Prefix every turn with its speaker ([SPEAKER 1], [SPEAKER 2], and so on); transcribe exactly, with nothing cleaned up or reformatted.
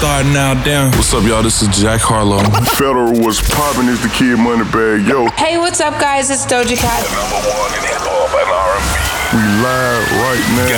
[SPEAKER 1] starting now, damn.
[SPEAKER 2] What's up, y'all? This is Jack Harlow.
[SPEAKER 3] Federal was popping is the Kid Moneybag, yo.
[SPEAKER 4] Hey, what's up, guys? It's Doja Cat.
[SPEAKER 5] The number one in hip hop and R and B.
[SPEAKER 3] We live right now.